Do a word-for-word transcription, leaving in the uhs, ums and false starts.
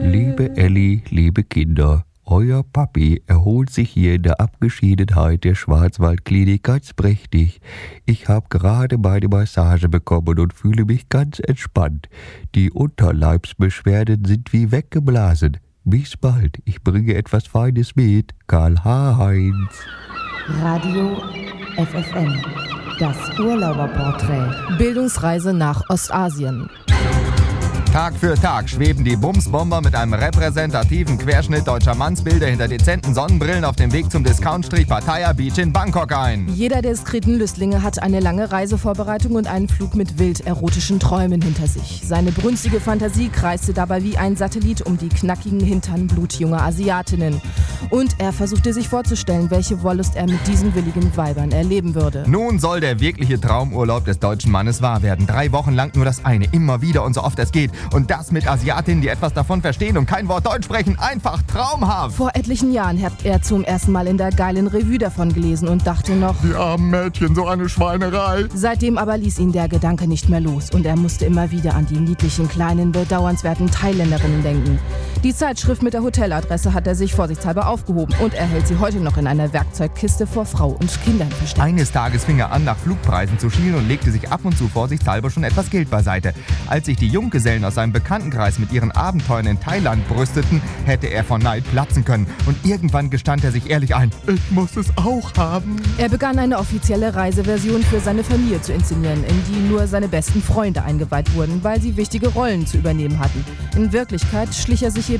Liebe Elli, liebe Kinder, euer Papi erholt sich hier in der Abgeschiedenheit der Schwarzwaldklinik ganz prächtig. Ich habe gerade meine Massage bekommen und fühle mich ganz entspannt. Die Unterleibsbeschwerden sind wie weggeblasen. Bis bald, ich bringe etwas Feines mit. Karl-Heinz. Radio F F M, das Urlauberporträt. Bildungsreise nach Ostasien. Tag für Tag schweben die Bumsbomber mit einem repräsentativen Querschnitt deutscher Mannsbilder hinter dezenten Sonnenbrillen auf dem Weg zum Discountstrich Pattaya Beach in Bangkok ein. Jeder der diskreten Lüstlinge hat eine lange Reisevorbereitung und einen Flug mit wild erotischen Träumen hinter sich. Seine brünstige Fantasie kreiste dabei wie ein Satellit um die knackigen Hintern blutjunger Asiatinnen. Und er versuchte sich vorzustellen, welche Wollust er mit diesen willigen Weibern erleben würde. Nun soll der wirkliche Traumurlaub des deutschen Mannes wahr werden. Drei Wochen lang nur das eine, immer wieder und so oft es geht. Und das mit Asiatinnen, die etwas davon verstehen und kein Wort Deutsch sprechen. Einfach traumhaft. Vor etlichen Jahren hat er zum ersten Mal in der geilen Revue davon gelesen und dachte noch, die armen Mädchen, so eine Schweinerei. Seitdem aber ließ ihn der Gedanke nicht mehr los und er musste immer wieder an die niedlichen, kleinen, bedauernswerten Thailänderinnen denken. Die Zeitschrift mit der Hoteladresse hat er sich vorsichtshalber aufgehoben und er hält sie heute noch in einer Werkzeugkiste vor Frau und Kindern versteckt. Eines Tages fing er an, nach Flugpreisen zu schielen und legte sich ab und zu vorsichtshalber schon etwas Geld beiseite. Als sich die Junggesellen aus seinem Bekanntenkreis mit ihren Abenteuern in Thailand brüsteten, hätte er von Neid platzen können. Und irgendwann gestand er sich ehrlich ein, ich muss es auch haben. Er begann eine offizielle Reiseversion für seine Familie zu inszenieren, in die nur seine besten Freunde eingeweiht wurden, weil sie wichtige Rollen zu übernehmen hatten. In Wirklichkeit schlich er sich